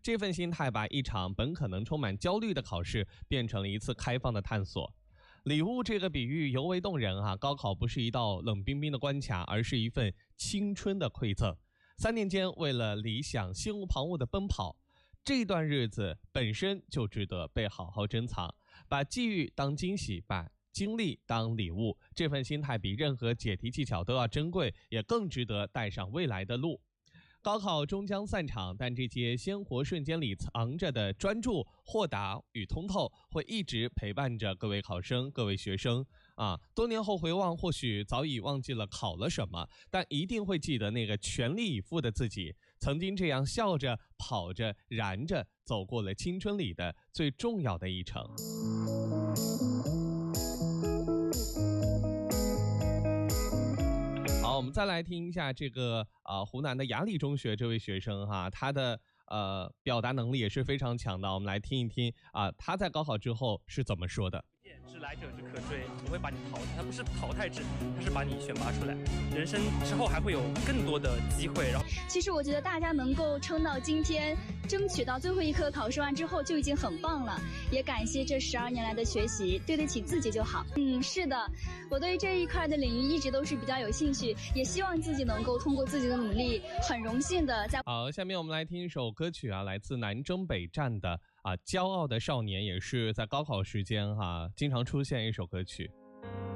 这份心态把一场本可能充满焦虑的考试变成了一次开放的探索。礼物这个比喻尤为动人啊！高考不是一道冷冰冰的关卡，而是一份青春的馈赠。3年间为了理想心无旁骛的奔跑，这段日子本身就值得被好好珍藏。把际遇当惊喜，把经历当礼物，这份心态比任何解题技巧都要珍贵，也更值得带上未来的路。高考终将散场，但这些鲜活瞬间里藏着的专注、豁达与通透，会一直陪伴着各位考生、各位学生啊。多年后回望，或许早已忘记了考了什么，但一定会记得那个全力以赴的自己，曾经这样笑着、跑着、燃着，走过了青春里的最重要的一程。好，我们再来听一下这个湖南的雅礼中学这位学生哈，他的表达能力也是非常强的。我们来听一听他在高考之后是怎么说的。 是来者之可追，不会把你淘汰，它不是淘汰制，它是把你选拔出来。人生之后还会有更多的机会。然后， 其实我觉得大家能够撑到今天，争取到最后一刻考试完之后就已经很棒了。也感谢这12年来的学习，对得起自己就好。是的，我对这一块的领域一直都是比较有兴趣，也希望自己能够通过自己的努力，很荣幸的在。 好，下面我们来听一首歌曲来自南征北战的骄傲的少年，也是在高考时间经常出现一首歌曲。